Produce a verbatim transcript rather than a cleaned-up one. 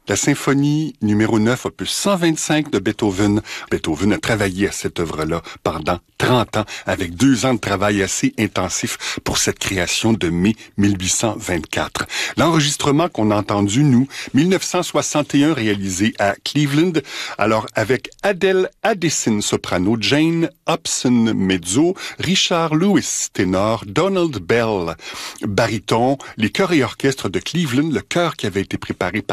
La symphonie numéro neuf, opus cent vingt-cinq de Beethoven. Beethoven a travaillé à cette œuvre-là pendant trente ans, avec deux ans de travail assez intensif pour cette création de mai mille huit cent vingt-quatre. L'enregistrement qu'on a entendu, nous, mille neuf cent soixante et un, réalisé à Cleveland, alors avec Adele Addison, soprano, Jane Hobson, mezzo, Richard Lewis, ténor, Donald Bell, baryton, les chœurs et orchestres de Cleveland, le chœur qui avait été préparé par